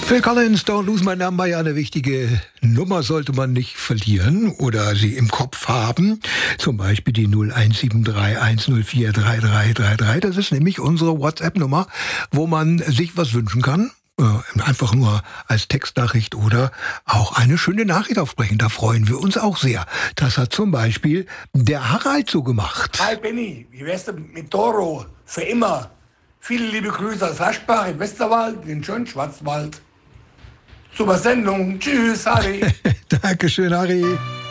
Phil Collins, Don't Lose My Number, ja, eine wichtige Nummer sollte man nicht verlieren oder sie im Kopf haben. Zum Beispiel die 01731043333. Das ist nämlich unsere WhatsApp-Nummer, wo man sich was wünschen kann. Einfach nur als Textnachricht oder auch eine schöne Nachricht aufsprechen. Da freuen wir uns auch sehr. Das hat zum Beispiel der Harald so gemacht. Hi Benny, wie wär's denn mit Doro? Für immer. Viele liebe Grüße aus Haschbach im Westerwald, den schönen Schwarzwald. Super Sendung. Tschüss, Harry. Dankeschön, Harry.